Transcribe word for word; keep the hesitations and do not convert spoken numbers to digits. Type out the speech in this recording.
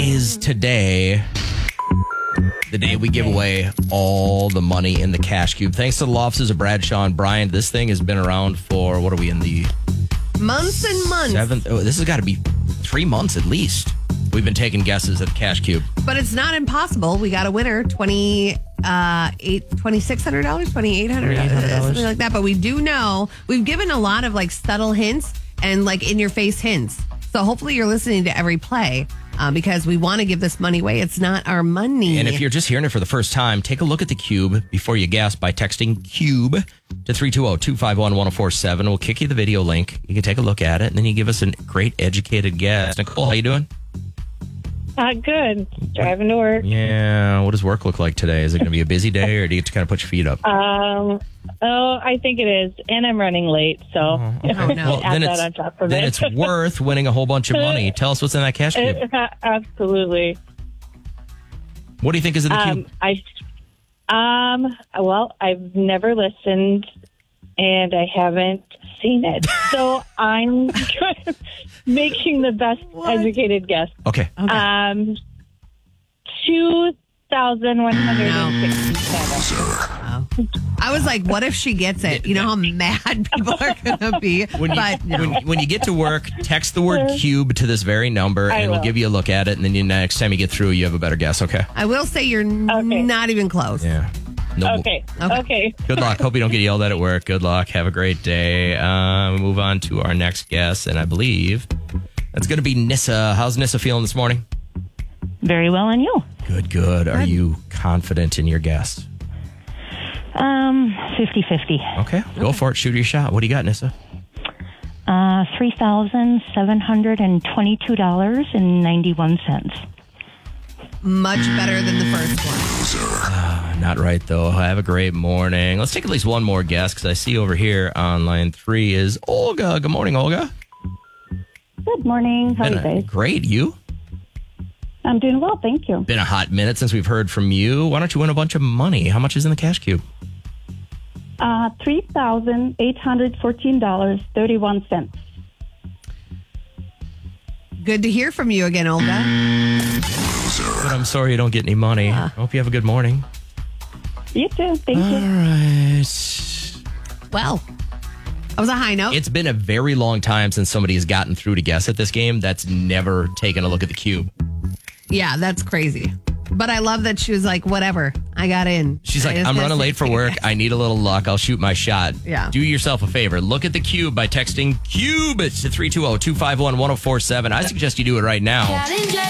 is today the day we give away all the money in the Cash Cube. Thanks to the law offices of Bradshaw and Bryant. This thing has been around for, what are we in the... Months and months. Seventh. Oh, this has got to be three months at least. We've been taking guesses at the Cash Cube. But it's not impossible. We got a winner, twenty uh eight twenty six hundred dollars, twenty eight hundred dollars, something like that. But we do know we've given a lot of like subtle hints and like in your face hints. So hopefully you're listening to every play uh, because we want to give this money away. It's not our money. And if you're just hearing it for the first time, take a look at the Cube before you guess by texting CUBE to three two zero, two five one, one zero four seven. We'll kick you the video link. You can take a look at it, and then you give us a great educated guess. Nicole, how you doing? Uh, good. Driving to work. Yeah. What does work look like today? Is it going to be a busy day, or do you get to kind of put your feet up? Um. Oh, I think it is, and I'm running late, so Oh, okay. Oh, no. Well, add then that it's, on top of then it. it's worth winning a whole bunch of money. Tell us what's in that Cash Cube. Absolutely. What do you think is in the Um. Cube? I. Um. Well, I've never listened, and I haven't seen it, so I'm making the best educated guess. Okay. Okay. Um. Two thousand one hundred and sixty-seven. I was like, what if she gets it? You know how mad people are going to be? When you, but no. when, when you get to work, text the word cube to this very number, I and we'll will. give you a look at it. And then you, next time you get through, you have a better guess. Okay. I will say you're n- Okay. not even close. Yeah. No. Okay. Okay. Okay. Good luck. Hope you don't get yelled at at work. Good luck. Have a great day. Um, we move on to our next guest, and I believe that's going to be Nissa. How's Nissa feeling this morning? Very well, and you? Good, good. Are Good. you confident in your guess? Um, fifty-fifty. Okay. Go for it. Shoot your shot. What do you got, Nissa? Uh, three thousand seven hundred twenty-two dollars and ninety-one cents. Much better than the first one. Not right, though. Have a great morning. Let's take at least one more guess, because I see over here on line three is Olga. Good morning, Olga. Good morning. How are you Been a- guys? Great. You? I'm doing well, thank you. Been a hot minute since we've heard from you. Why don't you win a bunch of money? How much is in the Cash Cube? Uh, three thousand eight hundred fourteen dollars and thirty-one cents. Good to hear from you again, Olga. But I'm sorry you don't get any money. I hope you have a good morning. You too. Thank All you. right. Well, that was a high note. It's been a very long time since somebody has gotten through to guess at this game that's never taken a look at the cube. Yeah, that's crazy. But I love that she was like, whatever, I got in. She's I like, just I'm gotta running say- late for work. I need a little luck. I'll shoot my shot. Yeah. Do yourself a favor. Look at the cube by texting CUBE to three two zero, two five one, one zero four seven. I suggest you do it right now.